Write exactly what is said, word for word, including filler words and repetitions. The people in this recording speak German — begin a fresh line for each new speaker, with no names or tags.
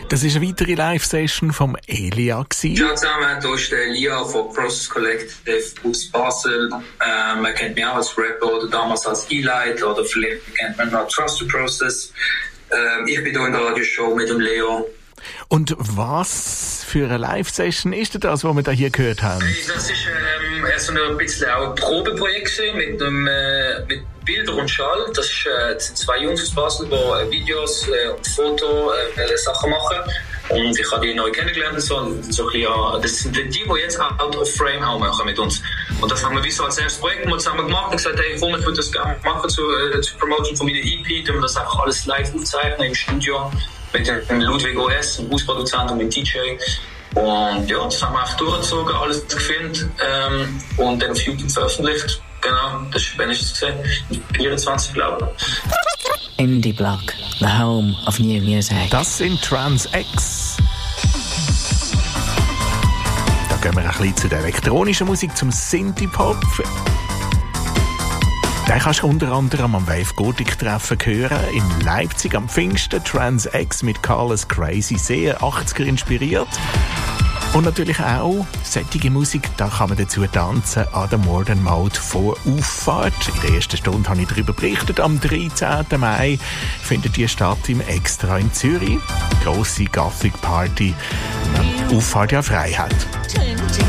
Das war eine weitere Live-Session vom Elia.
Ciao zusammen, hier ist der Elia von Process Collective aus Basel. Ähm, man kennt mich auch als Rapper oder damals als E-Light oder vielleicht kennt man noch Trust the Process. Ähm, ich bin hier in der Radioshow mit dem Leo.
Und was für eine Live-Session ist das, was wir da hier gehört haben?
Hey, das ist ähm, so ein bisschen auch ein Probeprojekt mit, einem, äh, mit Bilder und Schall. Das, ist, äh, das sind zwei Jungs aus Basel, die äh, Videos äh, und Foto äh, Sachen machen. Und ich habe die neu kennengelernt. So, so ein bisschen, das sind die, die jetzt Out of Frame auch machen mit uns. Und das haben wir wie so als erstes Projekt mal zusammen gemacht und gesagt, hey, komm, ich würde das gerne machen zur, äh, zur Promotion von meiner E P. Dann wir das einfach alles live aufzeichnen im Studio mit dem Ludwig O S, dem Hausproduzent und dem D J. Und ja, das haben wir einfach durchgezogen, alles gefilmt ähm, und dann auf YouTube veröffentlicht. Genau, das ist, wenn ich es gesehen vierundzwanzig, glaube ich.
Indie Block, the home of new music.
Das sind Trans X. Da gehen wir ein bisschen zu der elektronischen Musik, zum Synthie-Pop. Den kannst du unter anderem am Wave Gothic Treffen hören. In Leipzig am Pfingsten. Trans X mit Carlos Crazy, sehr achtziger inspiriert. Und natürlich auch solche Musik, da kann man dazu tanzen an der Modern Mode vor Auffahrt. In der ersten Stunde habe ich darüber berichtet. Am dreizehnten Mai findet die statt im Extra in Zürich. Grosse Gothic Party. Auffahrt ja Freiheit.